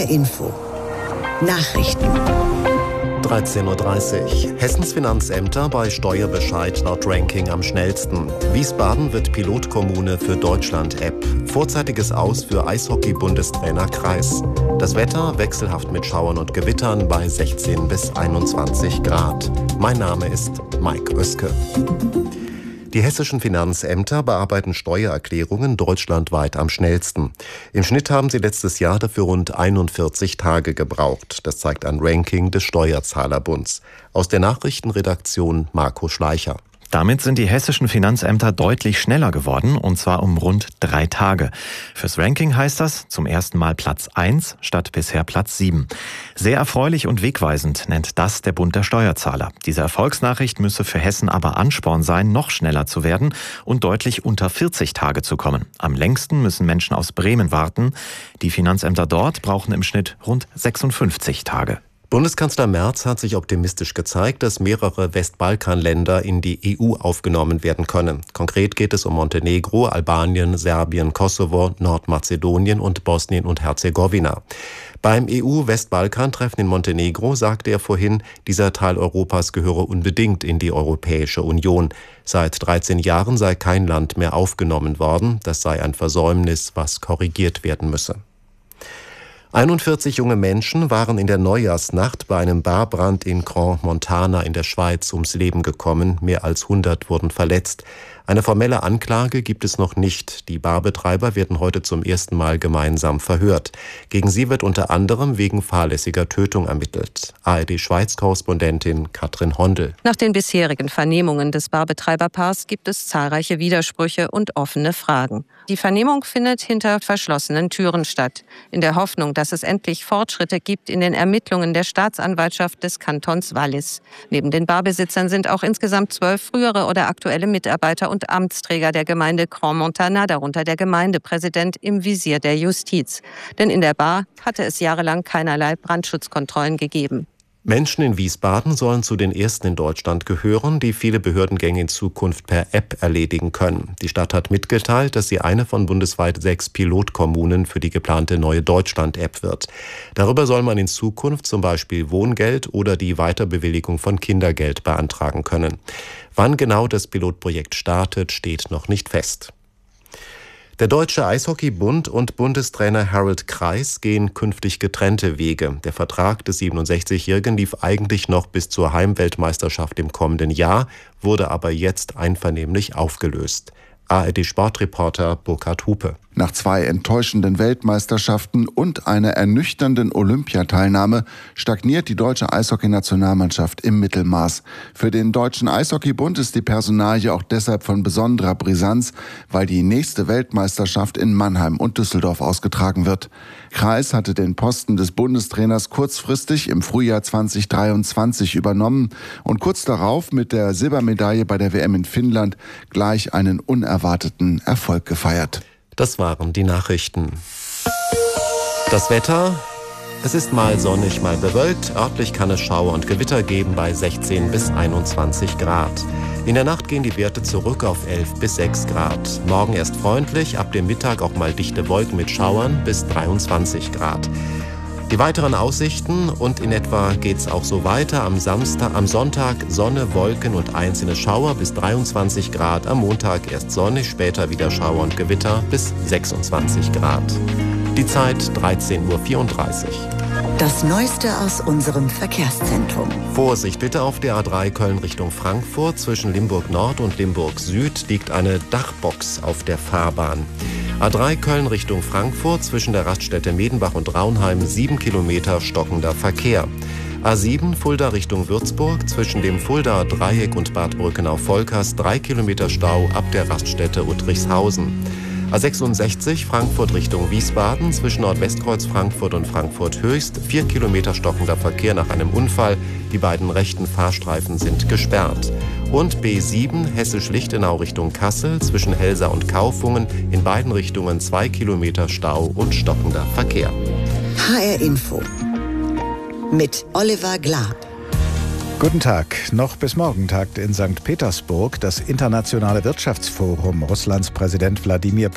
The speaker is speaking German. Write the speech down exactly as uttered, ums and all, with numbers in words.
R Info. Nachrichten. dreizehn Uhr dreißig. Hessens Finanzämter bei Steuerbescheid laut Ranking am schnellsten. Wiesbaden wird Pilotkommune für Deutschland-App. Vorzeitiges Aus für Eishockey-Bundestrainer Kreis. Das Wetter wechselhaft mit Schauern und Gewittern bei sechzehn bis einundzwanzig Grad. Mein Name ist Mike Oeske. Die hessischen Finanzämter bearbeiten Steuererklärungen deutschlandweit am schnellsten. Im Schnitt haben sie letztes Jahr dafür rund einundvierzig Tage gebraucht. Das zeigt ein Ranking des Steuerzahlerbunds. Aus der Nachrichtenredaktion Marco Schleicher. Damit sind die hessischen Finanzämter deutlich schneller geworden, und zwar um rund drei Tage. Fürs Ranking heißt das zum ersten Mal Platz eins statt bisher Platz sieben. Sehr erfreulich und wegweisend nennt das der Bund der Steuerzahler. Diese Erfolgsnachricht müsse für Hessen aber Ansporn sein, noch schneller zu werden und deutlich unter vierzig Tage zu kommen. Am längsten müssen Menschen aus Bremen warten. Die Finanzämter dort brauchen im Schnitt rund sechsundfünfzig Tage. Bundeskanzler Merz hat sich optimistisch gezeigt, dass mehrere Westbalkanländer in die E U aufgenommen werden können. Konkret geht es um Montenegro, Albanien, Serbien, Kosovo, Nordmazedonien und Bosnien und Herzegowina. Beim E U-Westbalkan-Treffen in Montenegro sagte er vorhin, dieser Teil Europas gehöre unbedingt in die Europäische Union. Seit dreizehn Jahren sei kein Land mehr aufgenommen worden. Das sei ein Versäumnis, was korrigiert werden müsse. einundvierzig junge Menschen waren in der Neujahrsnacht bei einem Barbrand in Crans-Montana in der Schweiz ums Leben gekommen. Mehr als hundert wurden verletzt. Eine formelle Anklage gibt es noch nicht. Die Barbetreiber werden heute zum ersten Mal gemeinsam verhört. Gegen sie wird unter anderem wegen fahrlässiger Tötung ermittelt. A R D-Schweiz-Korrespondentin Katrin Hondel. Nach den bisherigen Vernehmungen des Barbetreiberpaars gibt es zahlreiche Widersprüche und offene Fragen. Die Vernehmung findet hinter verschlossenen Türen statt, in der Hoffnung, dass es endlich Fortschritte gibt in den Ermittlungen der Staatsanwaltschaft des Kantons Wallis. Neben den Barbesitzern sind auch insgesamt zwölf frühere oder aktuelle Mitarbeiter und Amtsträger der Gemeinde Crans-Montana, darunter der Gemeindepräsident, im Visier der Justiz. Denn in der Bar hatte es jahrelang keinerlei Brandschutzkontrollen gegeben. Menschen in Wiesbaden sollen zu den ersten in Deutschland gehören, die viele Behördengänge in Zukunft per App erledigen können. Die Stadt hat mitgeteilt, dass sie eine von bundesweit sechs Pilotkommunen für die geplante neue Deutschland-App wird. Darüber soll man in Zukunft zum Beispiel Wohngeld oder die Weiterbewilligung von Kindergeld beantragen können. Wann genau das Pilotprojekt startet, steht noch nicht fest. Der Deutsche Eishockeybund und Bundestrainer Harald Kreis gehen künftig getrennte Wege. Der Vertrag des siebenundsechzigjährigen lief eigentlich noch bis zur Heimweltmeisterschaft im kommenden Jahr, wurde aber jetzt einvernehmlich aufgelöst. A R D-Sportreporter Burkhard Hupe. Nach zwei enttäuschenden Weltmeisterschaften und einer ernüchternden Olympiateilnahme stagniert die deutsche Eishockeynationalmannschaft im Mittelmaß. Für den Deutschen Eishockeybund ist die Personalie auch deshalb von besonderer Brisanz, weil die nächste Weltmeisterschaft in Mannheim und Düsseldorf ausgetragen wird. Kreis hatte den Posten des Bundestrainers kurzfristig im Frühjahr zweitausenddreiundzwanzig übernommen und kurz darauf mit der Silbermedaille bei der W M in Finnland gleich einen unerwarteten Erfolg gefeiert. Das waren die Nachrichten. Das Wetter: Es ist mal sonnig, mal bewölkt. Örtlich kann es Schauer und Gewitter geben bei sechzehn bis einundzwanzig Grad. In der Nacht gehen die Werte zurück auf elf bis sechs Grad. Morgen erst freundlich, ab dem Mittag auch mal dichte Wolken mit Schauern bis dreiundzwanzig Grad. Die weiteren Aussichten: und in etwa geht's auch so weiter. Am Samstag, am Sonntag Sonne, Wolken und einzelne Schauer bis dreiundzwanzig Grad. Am Montag erst sonnig, später wieder Schauer und Gewitter bis sechsundzwanzig Grad. Die Zeit dreizehn Uhr vierunddreißig. Das Neueste aus unserem Verkehrszentrum. Vorsicht bitte auf der A drei Köln Richtung Frankfurt. Zwischen Limburg Nord und Limburg Süd liegt eine Dachbox auf der Fahrbahn. A drei Köln Richtung Frankfurt, zwischen der Raststätte Medenbach und Raunheim sieben Kilometer stockender Verkehr. A sieben Fulda Richtung Würzburg, zwischen dem Fuldaer Dreieck und Bad Brückenau-Volkers drei Kilometer Stau ab der Raststätte Uttrichshausen. A sechsundsechzig Frankfurt Richtung Wiesbaden, zwischen Nordwestkreuz Frankfurt und Frankfurt Höchst vier Kilometer stockender Verkehr nach einem Unfall. Die beiden rechten Fahrstreifen sind gesperrt. Und B sieben Hessisch-Lichtenau Richtung Kassel, zwischen Helsa und Kaufungen in beiden Richtungen zwei Kilometer Stau und stockender Verkehr. H R Info mit Oliver Glab. Guten Tag. Noch bis morgen tagt in Sankt Petersburg das Internationale Wirtschaftsforum. Russlands Präsident Wladimir